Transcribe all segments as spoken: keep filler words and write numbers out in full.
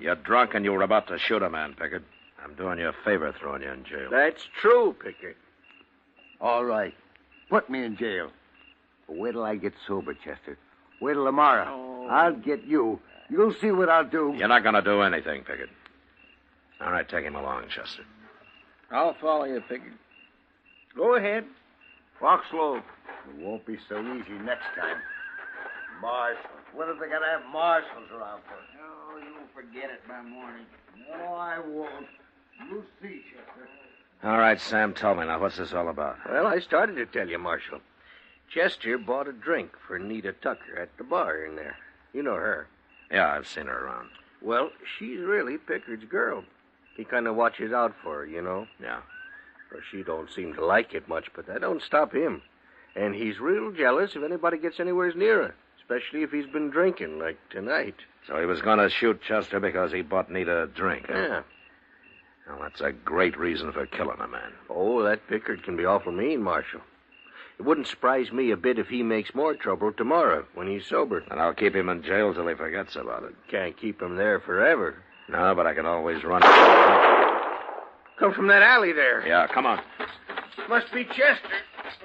You're drunk and you were about to shoot a man, Pickard. I'm doing you a favor throwing you in jail. That's true, Pickard. All right. Put me in jail. But wait till I get sober, Chester. Wait till tomorrow. Oh. I'll get you. You'll see what I'll do. You're not going to do anything, Pickard. All right, take him along, Chester. I'll follow you, Pickard. Go ahead. Walk slow. It won't be so easy next time. Marshals. What have they got to have marshals around for? Oh, you'll forget it by morning. No, I won't. You'll see, Chester. All right, Sam, tell me now, what's this all about? Well, I started to tell you, Marshal. Chester bought a drink for Nita Tucker at the bar in there. You know her. Yeah, I've seen her around. Well, she's really Pickard's girl. He kind of watches out for her, you know. Yeah. Well, she don't seem to like it much, but that don't stop him. And he's real jealous if anybody gets anywhere near her, especially if he's been drinking, like tonight. So he was going to shoot Chester because he bought Nita a drink, huh? Yeah. Well, that's a great reason for killing a man. Oh, that Pickard can be awful mean, Marshal. It wouldn't surprise me a bit if he makes more trouble tomorrow when he's sober. And I'll keep him in jail till he forgets about it. Can't keep him there forever. No, but I can always run. Come from that alley there. Yeah, come on. Must be Chester.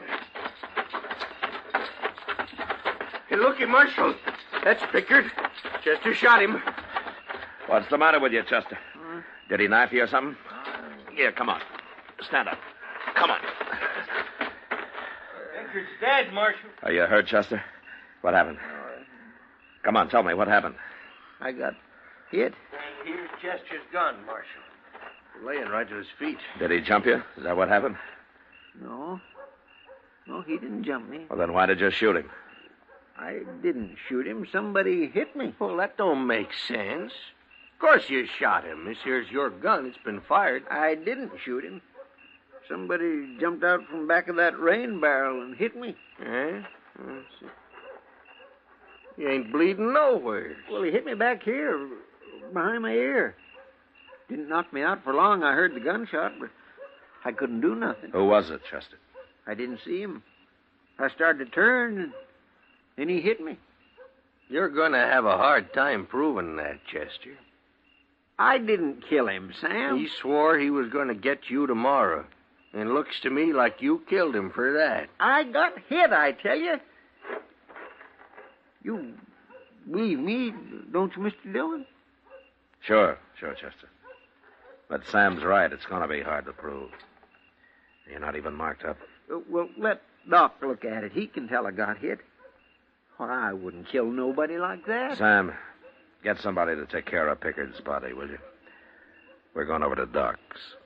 Hey, looky, Marshal. That's Pickard. Chester shot him. What's the matter with you, Chester? Huh? Did he knife you or something? Here, come on. Stand up. Come on. Pickard's dead, Marshal. Are you hurt, Chester? What happened? Come on, tell me, what happened? I got hit. And here's Chester's gun, Marshal. Laying right to his feet. Did he jump you? Is that what happened? No. No, he didn't jump me. Well, then why did you shoot him? I didn't shoot him. Somebody hit me. Well, that don't make sense. Of course you shot him. This here's your gun. It's been fired. I didn't shoot him. Somebody jumped out from back of that rain barrel and hit me. Eh? You ain't bleeding nowhere. Well, he hit me back here, behind my ear. Didn't knock me out for long. I heard the gunshot, but I couldn't do nothing. Who was it, Chester? I didn't see him. I started to turn, and then he hit me. You're going to have a hard time proving that, Chester. I didn't kill him, Sam. He swore he was going to get you tomorrow. And looks to me like you killed him for that. I got hit, I tell you. You believe me, don't you, Mister Dillon? Sure, sure, Chester. But Sam's right. It's going to be hard to prove. You're not even marked up. Uh, well, let Doc look at it. He can tell I got hit. Well, I wouldn't kill nobody like that. Sam, get somebody to take care of Pickard's body, will you? We're going over to Doc's.